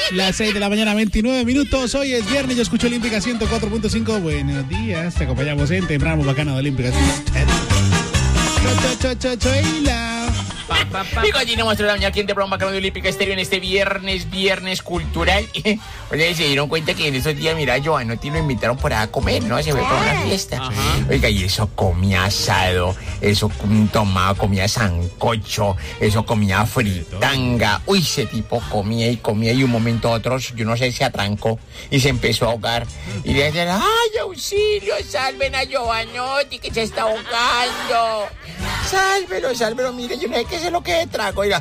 Las 6 de la mañana, 29 minutos. Hoy es viernes, yo escucho Olímpica 104.5. Buenos días, te acompañamos en Temprano Bacano de Olímpica. Y continuamos la mañana aquí en Temprano Bacano de Olímpica Estéreo en este viernes cultural. Oye, se dieron cuenta que en esos días, mira, Giovanotti lo invitaron por a comer, ¿no? Se fue por una fiesta. Ajá. Oiga, y eso comía asado, eso tomaba, comía sancocho, eso comía fritanga. Uy, ese tipo comía y un momento a otro, yo no sé, se atrancó y se empezó a ahogar. Y le decían, ¡ay, auxilio! ¡Salven a Giovanotti que se está ahogando! ¡Sálvelo! Mire, yo no sé qué es lo que trago. Y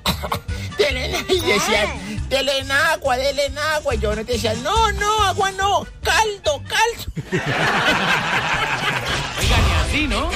decían, denle agua. Y yo no te decía, no, agua no, caldo. Oigan, y así, ¿no?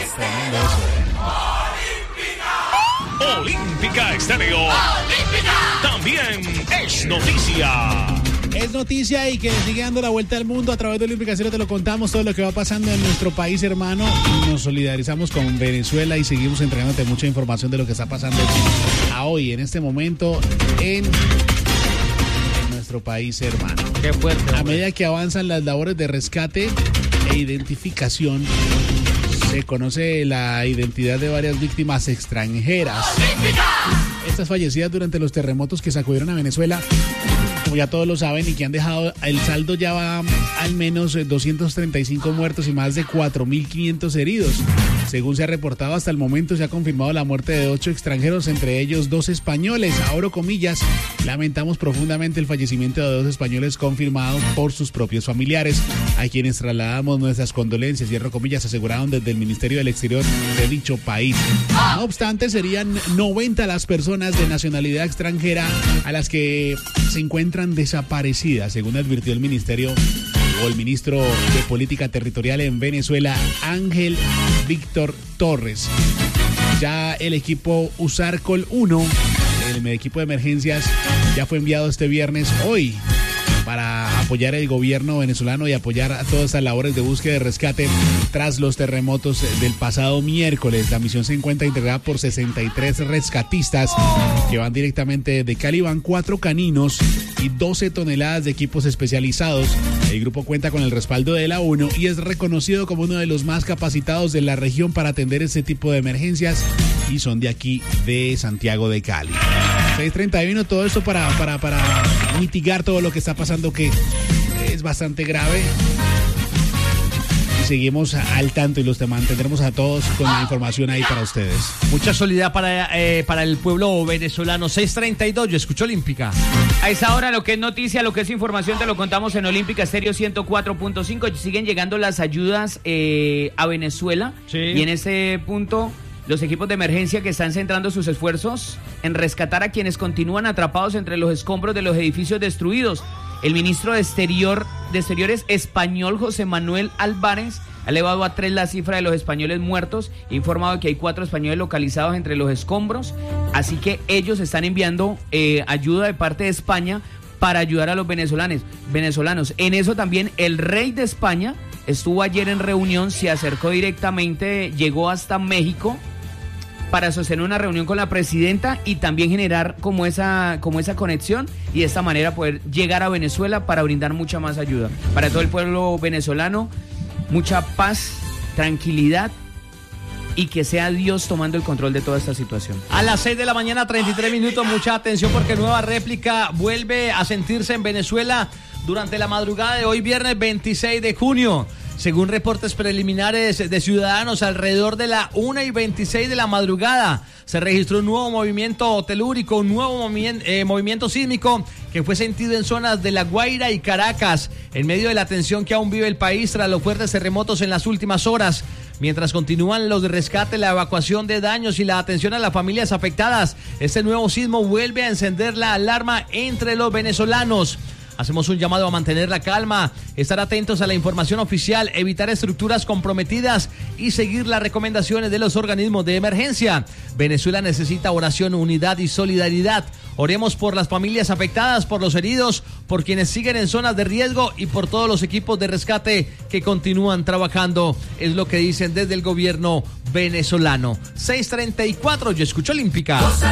Olímpica Estéreo. También es noticia. Es noticia y que sigue dando la vuelta al mundo a través de Olímpica Estéreo. Te lo contamos todo lo que va pasando en nuestro país hermano. Nos solidarizamos con Venezuela y seguimos entregándote mucha información de lo que está pasando a hoy, en este momento, en nuestro país hermano. Qué fuerte. A medida que avanzan las labores de rescate e identificación, se conoce la identidad de varias víctimas extranjeras. Estas fallecidas durante los terremotos que sacudieron a Venezuela, como ya todos lo saben, y que han dejado, el saldo ya va al menos 235 muertos y más de 4.500 heridos. Según se ha reportado hasta el momento, se ha confirmado la muerte de 8 extranjeros, entre ellos 2 españoles. Abro comillas, lamentamos profundamente el fallecimiento de 2 españoles confirmados por sus propios familiares, a quienes trasladamos nuestras condolencias, cierro comillas, aseguraron desde el Ministerio del Exterior de dicho país. No obstante, serían 90 las personas de nacionalidad extranjera a las que se encuentran desaparecidas, según advirtió el ministerio o el ministro de Política Territorial en Venezuela, Ángel Víctor Torres. Ya el equipo USARCOL 1, el equipo de emergencias, ya fue enviado este viernes, hoy, para apoyar el gobierno venezolano y apoyar a todas estas labores de búsqueda y rescate tras los terremotos del pasado miércoles. La misión se encuentra integrada por 63 rescatistas que van directamente de Cali. Van 4 caninos y 12 toneladas de equipos especializados. El grupo cuenta con el respaldo de la ONU y es reconocido como uno de los más capacitados de la región para atender este tipo de emergencias, y son de aquí, de Santiago de Cali. 6:31, todo esto para mitigar todo lo que está pasando, que es bastante grave. Y seguimos al tanto y los mantendremos a todos con la información ahí para ustedes. Mucha solidaridad para el pueblo venezolano. 6:32, yo escucho Olímpica. A esa hora, lo que es noticia, lo que es información, te lo contamos en Olímpica Estéreo 104.5. Siguen llegando las ayudas a Venezuela. Sí. Y en ese punto, los equipos de emergencia que están centrando sus esfuerzos en rescatar a quienes continúan atrapados entre los escombros de los edificios destruidos. El ministro de Exteriores español, José Manuel Álvarez, ha elevado a 3 la cifra de los españoles muertos, ha informado que hay 4 españoles localizados entre los escombros, así que ellos están enviando ayuda de parte de España para ayudar a los venezolanos. En eso también el rey de España estuvo ayer en reunión, se acercó directamente, llegó hasta México para sostener una reunión con la presidenta y también generar como esa conexión y de esta manera poder llegar a Venezuela para brindar mucha más ayuda. Para todo el pueblo venezolano, mucha paz, tranquilidad y que sea Dios tomando el control de toda esta situación. A las 6 de la mañana, 33 minutos, mucha atención porque nueva réplica vuelve a sentirse en Venezuela durante la madrugada de hoy, viernes 26 de junio. Según reportes preliminares de ciudadanos, alrededor de la 1:26 de la madrugada se registró un nuevo movimiento telúrico, un nuevo movimiento sísmico que fue sentido en zonas de La Guaira y Caracas, en medio de la tensión que aún vive el país tras los fuertes terremotos en las últimas horas. Mientras continúan los de rescate, la evacuación de daños y la atención a las familias afectadas, este nuevo sismo vuelve a encender la alarma entre los venezolanos. Hacemos un llamado a mantener la calma, estar atentos a la información oficial, evitar estructuras comprometidas y seguir las recomendaciones de los organismos de emergencia. Venezuela necesita oración, unidad y solidaridad. Oremos por las familias afectadas, por los heridos, por quienes siguen en zonas de riesgo y por todos los equipos de rescate que continúan trabajando. Es lo que dicen desde el gobierno venezolano. 6:34, yo escucho Olímpica.